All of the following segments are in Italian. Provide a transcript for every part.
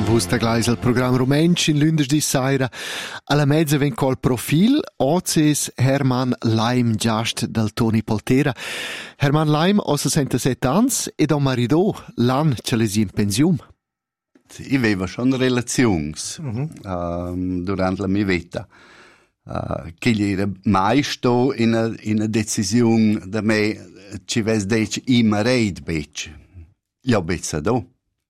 Busta glais il programma Rumensch in lundes di saira. Alla mezza ven col profil Oces Hermann Laim Giast dal Toni Poltera. Hermann Laim ha 67 ans e da maridò l'an ce l'esi in pensiun. Io avevo schon relazions durante la mia vita. Che gli era mai sto in una decisione da me ci ves dec I mareit bec. Io bezza do.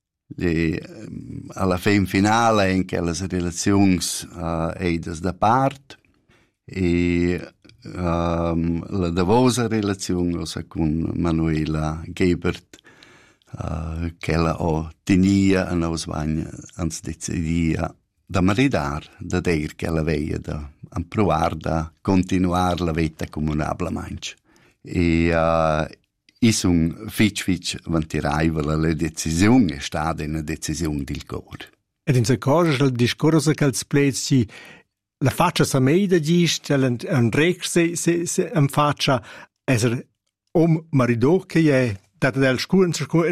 Alla fin finale in che le relazions eidas da part e la davosa relazione con Manuela Gebert che la ho tenia a nos vagna ans decidia da maridar, da dir che la veia da provar da continuar la vita comunablemente. E I sun fitch vantiraiva la decisione è stata una decisione del cor. Ed in se cosa il discorso che els plezzi la faccia sa meida gist un rec se faccia esser maridò che è data del scuro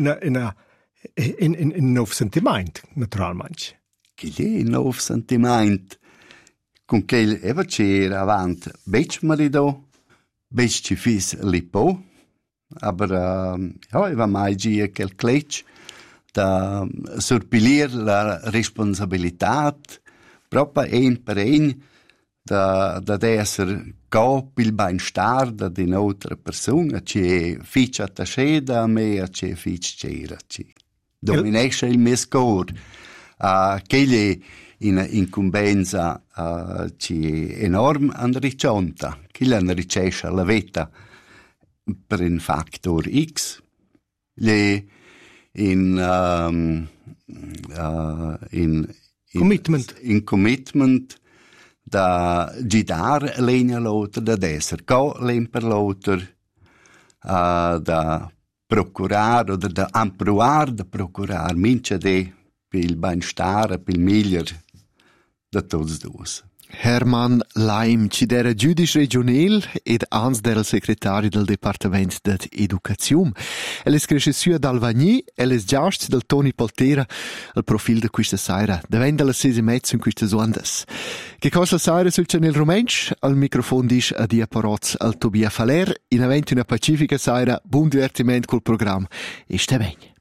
in nov sentiment naturalmente. Che è nov sentiment con che eva c'era avant bec maridò bec ci fis lipo aber eva mai gia quel cletch da surpilir la responsabilitat proprio ein per ein da esser il beinstar da di un'altra persona che fitch attaché da me a che fitch c'era ci dominesce il mio scor che in incumbenza ci enorm anriccionta che l'anricesce la vita per un factor X le in commitment da gidar legna l'auter da esser co len per l'auter da procurar oder da amproar da procurar mince de pil beinstar pil miglior da tots dus. Hermann Laim, ci dera giudice regional ed ans del segretario del Departament d'Educazione. El es cresce su ad Alvagni, el es giast del Toni Poltera, il profil de questa saira, davent della 6:30 in queste ondas. Che cosa saira sul channel Rumensch? Al microfono dice a dia paroz al Tobia Faler, in aventi una pacifica saira, buon divertimento col programma e sta bene.